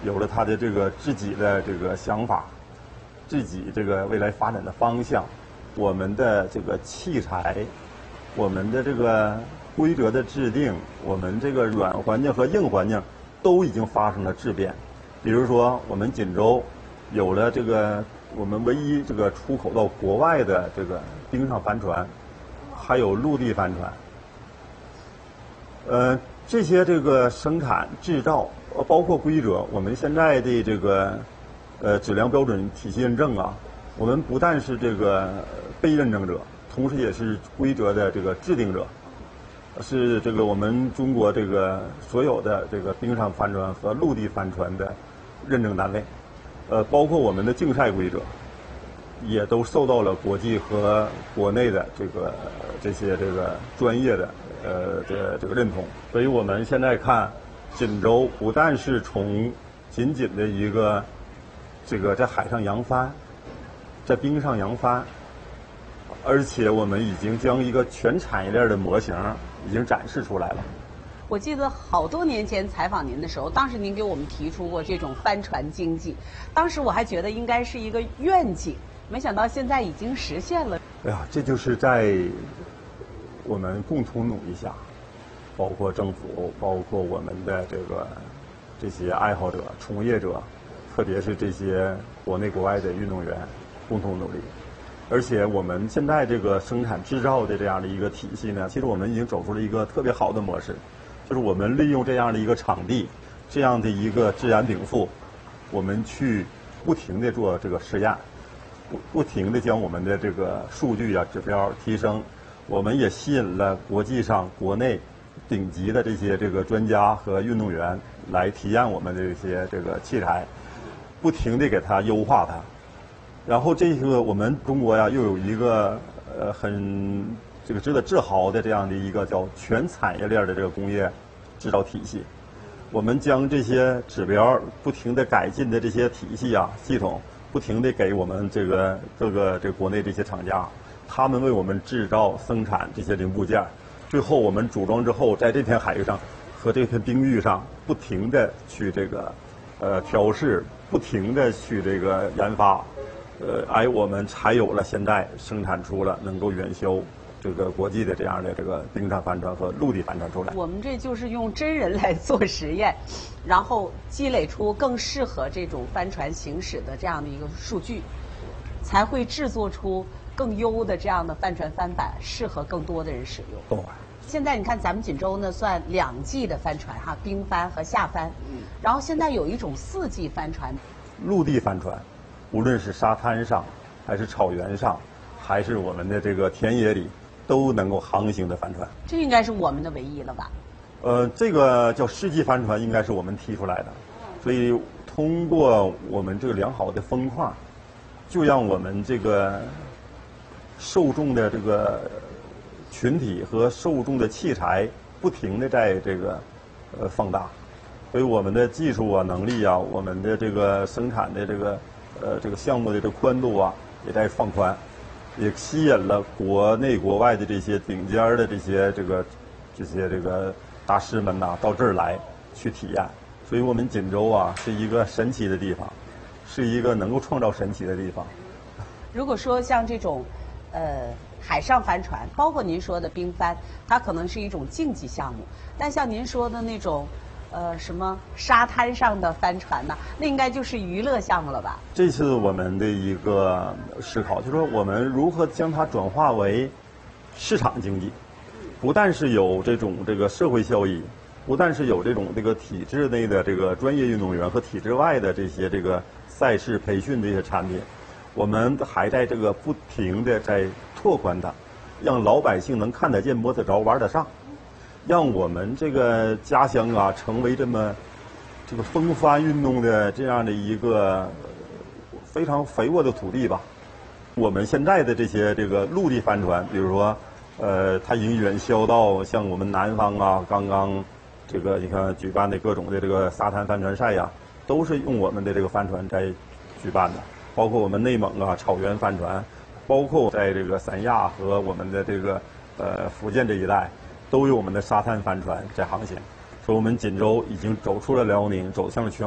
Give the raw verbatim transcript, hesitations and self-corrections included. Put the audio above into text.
有了他的这个自己的这个想法，自己这个未来发展的方向，我们的这个器材，我们的这个规则的制定，我们这个软环境和硬环境都已经发生了质变。比如说，我们锦州有了这个我们唯一这个出口到国外的这个冰上帆船，还有陆地帆船。呃，这些这个生产制造，包括规则，我们现在的这个呃质量标准体系认证啊，我们不但是这个被认证者，同时也是规则的这个制定者，是这个我们中国这个所有的这个冰上帆船和陆地帆船的认证单位，呃，包括我们的竞赛规则，也都受到了国际和国内的这个这些这个专业的呃这这个认同。所以我们现在看锦州，不但是从仅仅的一个这个在海上扬帆，在冰上扬帆，而且我们已经将一个全产业链的模型已经展示出来了。 我记得好多年前采访您的时候，当时您给我们提出过这种帆船经济，当时我还觉得应该是一个愿景，没想到现在已经实现了。 哎呀，这就是在我们共同努力下，包括政府，包括我们的这个这些爱好者、从业者，特别是这些国内国外的运动员，共同努力。而且我们现在这个生产制造的这样的一个体系呢，其实我们已经走出了一个特别好的模式，就是我们利用这样的一个场地，这样的一个自然禀赋，我们去不停地做这个实验，不不停地将我们的这个数据啊指标提升。我们也吸引了国际上、国内顶级的这些这个专家和运动员来体验我们的这些这个器材，不停地给它优化它。然后这个我们中国呀，又有一个呃很这个值得自豪的这样的一个叫全产业链的这个工业制造体系。我们将这些指标不停地改进的这些体系啊系统，不停地给我们这个各个这个国内这些厂家，他们为我们制造生产这些零部件，最后我们组装之后，在这片海域上和这片冰域上不停地去这个呃调试，不停地去这个研发。呃，哎，我们才有了现在生产出了能够远销这个国际的这样的这个冰上帆船和陆地帆船出来。 我们这就是用真人来做实验，然后积累出更适合这种帆船行驶的这样的一个数据，才会制作出更优的这样的帆船帆板，适合更多的人使用。 对。 现在你看咱们锦州呢，算两季的帆船哈，冰帆和夏帆。嗯。然后现在有一种四季帆船， 陆地帆船。无论是沙滩上，还是草原上，还是我们的这个田野里，都能够航行的帆船。 这应该是我们的唯一了吧？ 呃，这个叫世纪帆船，应该是我们提出来的。所以通过我们这个良好的风况，就让我们这个受众的这个群体和受众的器材不停地在这个呃放大。所以我们的技术啊、能力啊，我们的这个生产的这个。呃，这个项目的这个宽度啊，也在放宽，也吸引了国内国外的这些顶尖的这些这个这些这个大师们呐、啊，到这儿来去体验。所以我们锦州啊，是一个神奇的地方，是一个能够创造神奇的地方。 如果说像这种呃海上帆船，包括您说的冰帆，它可能是一种竞技项目，但像您说的那种。呃，什么沙滩上的帆船呢？那应该就是娱乐项目了吧？ 这是我们的一个思考，就是说我们如何将它转化为市场经济，不但是有这种这个社会效益，不但是有这种这个体制内的这个专业运动员和体制外的这些这个赛事培训的一些产品，我们还在这个不停的在拓宽它，让老百姓能看得见、摸得着、玩得上。让我们这个家乡啊，成为这么这个风帆运动的这样的一个非常肥沃的土地吧。我们现在的这些这个陆地帆船，比如说，呃，它已经远销到像我们南方啊，刚刚这个你看举办的各种的这个沙滩帆船赛呀、啊，都是用我们的这个帆船在举办的。包括我们内蒙啊草原帆船，包括在这个三亚和我们的这个呃福建这一带。都有我们的沙滩帆船在航行，所以我们锦州已经走出了辽宁，走向了全